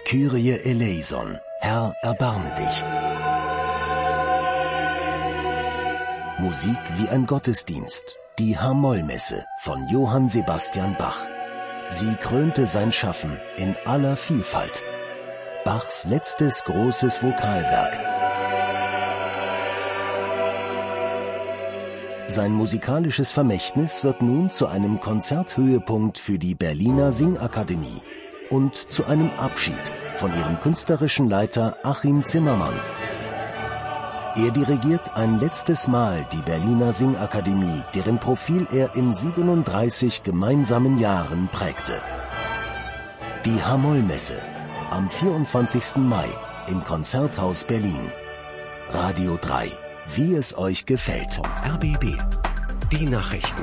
Kyrie eleison, Herr, erbarme dich. Musik wie ein Gottesdienst, die H-Moll-Messe von Johann Sebastian Bach. Sie krönte sein Schaffen in aller Vielfalt. Bachs letztes großes Vokalwerk. Sein musikalisches Vermächtnis wird nun zu einem Konzerthöhepunkt für die Berliner Singakademie und zu einem Abschied von ihrem künstlerischen Leiter Achim Zimmermann. Er dirigiert ein letztes Mal die Berliner Singakademie, deren Profil er in 37 gemeinsamen Jahren prägte. Die H-Moll-Messe am 24. Mai im Konzerthaus Berlin. Radio 3. Wie es euch gefällt. RBB. Die Nachrichten.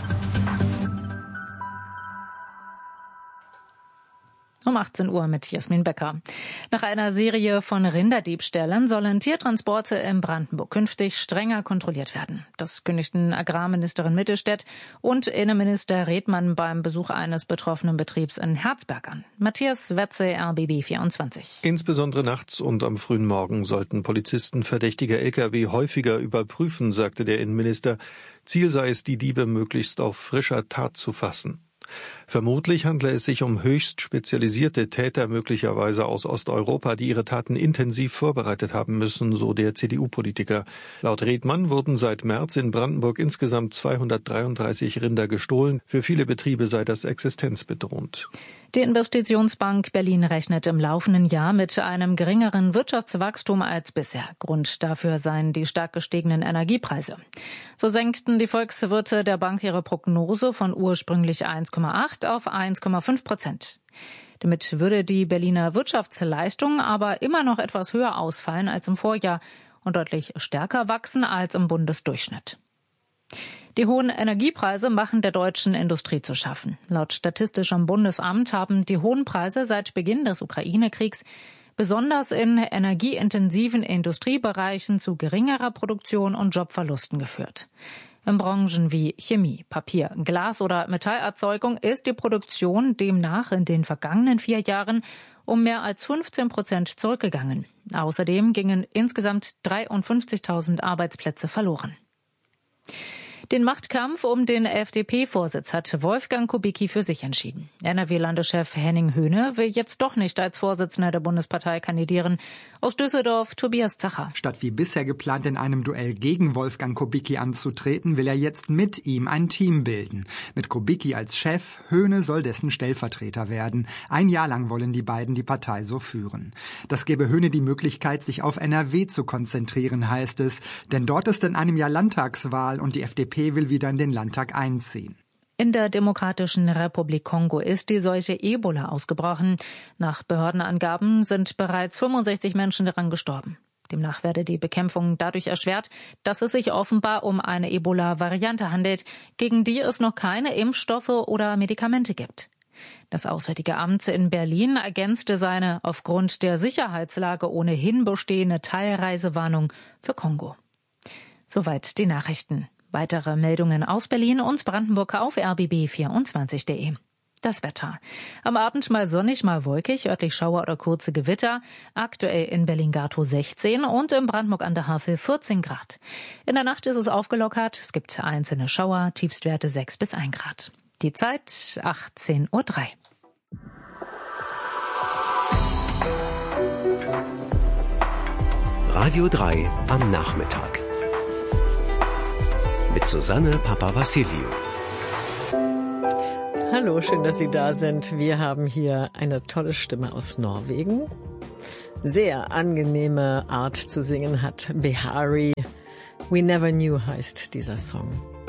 Um 18 Uhr mit Jasmin Becker. Nach einer Serie von Rinderdiebstählen sollen Tiertransporte in Brandenburg künftig strenger kontrolliert werden. Das kündigten Agrarministerin Mittelstädt und Innenminister Redmann beim Besuch eines betroffenen Betriebs in Herzberg an. Matthias Wetze, RBB 24. Insbesondere nachts und am frühen Morgen sollten Polizisten verdächtige Lkw häufiger überprüfen, sagte der Innenminister. Ziel sei es, die Diebe möglichst auf frischer Tat zu fassen. Vermutlich handle es sich um höchst spezialisierte Täter, möglicherweise aus Osteuropa, die ihre Taten intensiv vorbereitet haben müssen, so der CDU-Politiker. Laut Redmann wurden seit März in Brandenburg insgesamt 233 Rinder gestohlen. Für viele Betriebe sei das existenzbedrohend. Die Investitionsbank Berlin rechnet im laufenden Jahr mit einem geringeren Wirtschaftswachstum als bisher. Grund dafür seien die stark gestiegenen Energiepreise. So senkten die Volkswirte der Bank ihre Prognose von ursprünglich 1,8 auf 1,5%. Damit würde die Berliner Wirtschaftsleistung aber immer noch etwas höher ausfallen als im Vorjahr und deutlich stärker wachsen als im Bundesdurchschnitt. Die hohen Energiepreise machen der deutschen Industrie zu schaffen. Laut Statistischem Bundesamt haben die hohen Preise seit Beginn des Ukraine-Kriegs besonders in energieintensiven Industriebereichen zu geringerer Produktion und Jobverlusten geführt. In Branchen wie Chemie, Papier, Glas- oder Metallerzeugung ist die Produktion demnach in den vergangenen 4 Jahren um mehr als 15% zurückgegangen. Außerdem gingen insgesamt 53.000 Arbeitsplätze verloren. Den Machtkampf um den FDP-Vorsitz hat Wolfgang Kubicki für sich entschieden. NRW-Landeschef Henning Höhne will jetzt doch nicht als Vorsitzender der Bundespartei kandidieren. Aus Düsseldorf Tobias Zacher. Statt wie bisher geplant in einem Duell gegen Wolfgang Kubicki anzutreten, will er jetzt mit ihm ein Team bilden. Mit Kubicki als Chef, Höhne soll dessen Stellvertreter werden. 1 Jahr lang wollen die beiden die Partei so führen. Das gebe Höhne die Möglichkeit, sich auf NRW zu konzentrieren, heißt es. Denn dort ist in einem Jahr Landtagswahl und die FDP will wieder in den Landtag einziehen. In der Demokratischen Republik Kongo ist die Seuche Ebola ausgebrochen. Nach Behördenangaben sind bereits 65 Menschen daran gestorben. Demnach werde die Bekämpfung dadurch erschwert, dass es sich offenbar um eine Ebola-Variante handelt, gegen die es noch keine Impfstoffe oder Medikamente gibt. Das Auswärtige Amt in Berlin ergänzte seine aufgrund der Sicherheitslage ohnehin bestehende Teilreisewarnung für Kongo. Soweit die Nachrichten. Weitere Meldungen aus Berlin und Brandenburg auf rbb24.de. Das Wetter. Am Abend mal sonnig, mal wolkig, örtlich Schauer oder kurze Gewitter. Aktuell in Berlin-Gatow 16 und in Brandenburg an der Havel 14 Grad. In der Nacht ist es aufgelockert. Es gibt einzelne Schauer, Tiefstwerte 6 bis 1 Grad. Die Zeit 18:03 Uhr. Radio 3 am Nachmittag. Mit Susanne Papavassiliou. Hallo, schön, dass Sie da sind. Wir haben hier eine tolle Stimme aus Norwegen. Sehr angenehme Art zu singen hat Behari. We Never Knew heißt dieser Song.